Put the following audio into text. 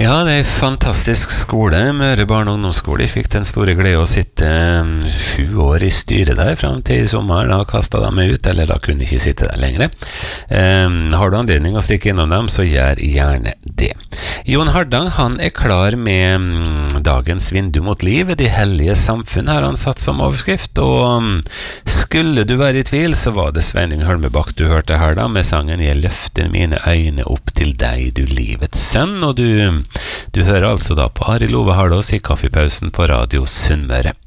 Ja, det er en fantastisk skole, Møre barne- og ungdomsskole. Jeg fikk den store glede å sitte 7 år i styret der, frem til sommeren. Da kastet de meg ut, eller da kunne jeg ikke sitte der lenger. Har du anledning å stikke innom dem, så gjør gjerne det. Jon Hardang, han er klar med dagens vindu mot liv. De hellige samfunn har han satt som overskrift, og skulle du være i tvil, så var det Sveinung Holmebakk du hørte her da, med sangen «Jeg løfter mine øyne opp til deg, du livets sønn», og du hører altså da på Arild Ove Hardås i kaffepausen på Radio Sunnmøre.